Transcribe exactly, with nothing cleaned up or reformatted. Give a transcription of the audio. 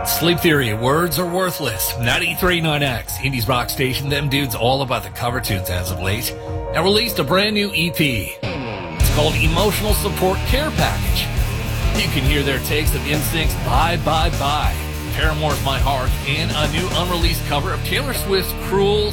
Sleep Theory, words are worthless. ninety-three point nine X, Indies rock station. Them dudes all about the cover tunes as of late. Now released a brand new E P. It's called Emotional Support Care Package. You can hear their takes of N Sync's Bye Bye Bye, Paramore's My Heart, and a new unreleased cover of Taylor Swift's Cruel